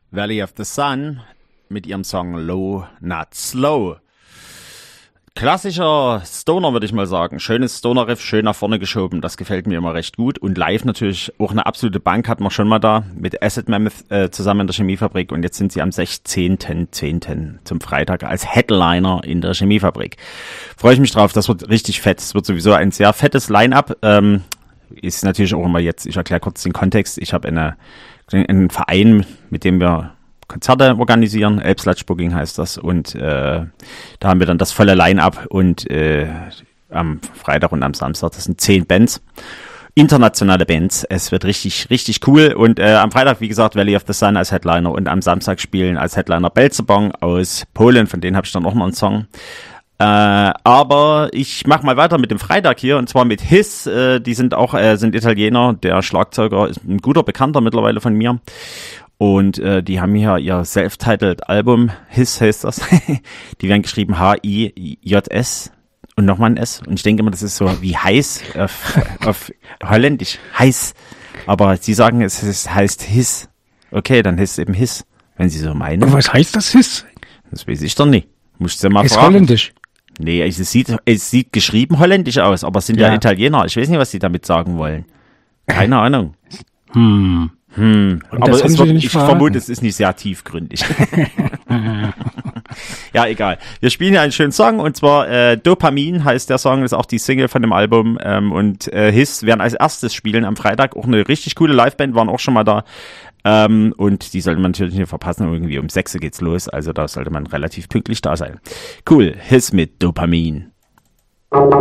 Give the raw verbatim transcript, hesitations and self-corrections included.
Valley of the Sun mit ihrem Song Low Not Slow. Klassischer Stoner, würde ich mal sagen. Schönes Stoner-Riff, schön nach vorne geschoben. Das gefällt mir immer recht gut. Und live natürlich auch eine absolute Bank hatten wir schon mal da mit Acid Mammoth äh, zusammen in der Chemiefabrik. Und jetzt sind sie am sechzehnten zehnten zum Freitag als Headliner in der Chemiefabrik. Freue ich mich drauf. Das wird richtig fett. Es wird sowieso ein sehr fettes Line-Up. Ähm, ist natürlich auch immer jetzt, ich erkläre kurz den Kontext. Ich habe eine, einen Verein, mit dem wir Konzerte organisieren, Elbslatch Booking heißt das, und äh, da haben wir dann das volle Line-Up und äh, am Freitag und am Samstag, das sind zehn Bands, internationale Bands, es wird richtig, richtig cool und äh, am Freitag, wie gesagt, Valley of the Sun als Headliner und am Samstag spielen als Headliner Belzebong aus Polen, von denen habe ich dann auch noch einen Song. Äh, aber ich mach mal weiter mit dem Freitag hier und zwar mit Hiss, äh, die sind auch, äh, sind Italiener, der Schlagzeuger ist ein guter Bekannter mittlerweile von mir. Und äh, die haben hier ihr self-titled Album, Hiss heißt das, die werden geschrieben H I J S und nochmal ein S. Und ich denke immer, das ist so wie heiß auf, auf Holländisch, heiß. Aber sie sagen, es, es heißt Hiss. Okay, dann heißt es eben Hiss, wenn sie so meinen. Und was heißt das Hiss? Das weiß ich doch nicht. Musst du mal ist fragen. Holländisch. Nee, es sieht, es sieht geschrieben holländisch aus, aber es sind ja. ja Italiener. Ich weiß nicht, was sie damit sagen wollen. Keine Ahnung. Hm. Hm, aber es wird, ich verraten. vermute, es ist nicht sehr tiefgründig. Ja, egal. Wir spielen hier einen schönen Song und zwar äh, Dopamin heißt der Song, das ist auch die Single von dem Album ähm, und äh, Hiss werden als erstes spielen am Freitag. Auch eine richtig coole Liveband, waren auch schon mal da ähm, und die sollte man natürlich nicht verpassen. Irgendwie um sechs geht's los, also da sollte man relativ pünktlich da sein. Cool, Hiss mit Dopamin.